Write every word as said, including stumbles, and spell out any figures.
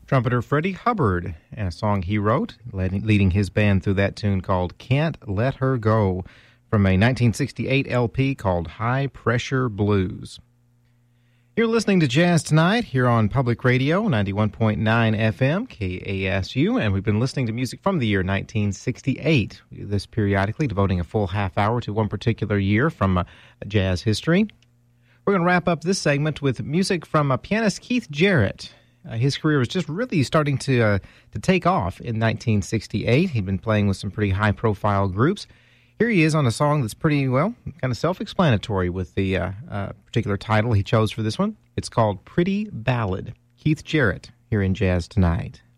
Trumpeter Freddie Hubbard, and a song he wrote, leading his band through that tune called Can't Let Her Go, from a nineteen sixty-eight L P called High Pressure Blues. You're listening to Jazz Tonight here on Public Radio, ninety-one point nine F M, K A S U, and we've been listening to music from the year nineteen sixty-eight. We do this periodically, devoting a full half hour to one particular year from uh, jazz history. We're going to wrap up this segment with music from uh, pianist Keith Jarrett. Uh, his career was just really starting to uh, to take off in nineteen sixty-eight. He'd been playing with some pretty high-profile groups. Here he is on a song that's pretty, well, kind of self-explanatory with the uh, uh, particular title he chose for this one. It's called Pretty Ballad. Keith Jarrett here in Jazz Tonight.